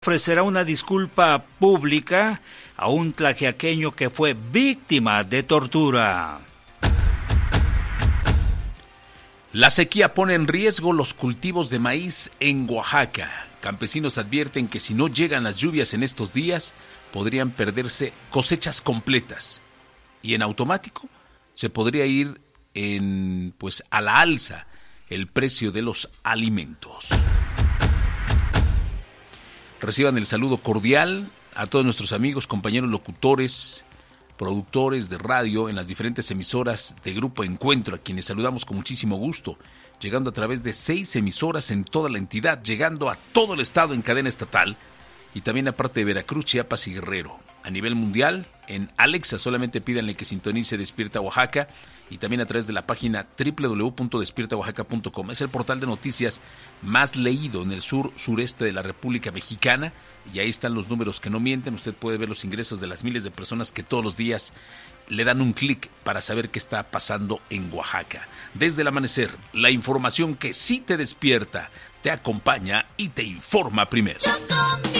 ofrecerá una disculpa pública a un tlaxiaqueño que fue víctima de tortura. La sequía pone en riesgo los cultivos de maíz en Oaxaca. Campesinos advierten que si no llegan las lluvias en estos días, podrían perderse cosechas completas. Y en automático se podría ir a la alza el precio de los alimentos. Reciban el saludo cordial a todos nuestros amigos, compañeros locutores, productores de radio en las diferentes emisoras de Grupo Encuentro, a quienes saludamos con muchísimo gusto, llegando a través de 6 emisoras en toda la entidad, llegando a todo el estado en cadena estatal y también aparte de Veracruz, Chiapas y Guerrero. A nivel mundial, en Alexa solamente pídanle que sintonice Despierta Oaxaca y también a través de la página www.despiertaoaxaca.com. Es el portal de noticias más leído en el sureste de la República Mexicana y ahí están los números que no mienten. Usted puede ver los ingresos de las miles de personas que todos los días le dan un clic para saber qué está pasando en Oaxaca. Desde el amanecer, la información que sí te despierta, te acompaña y te informa primero.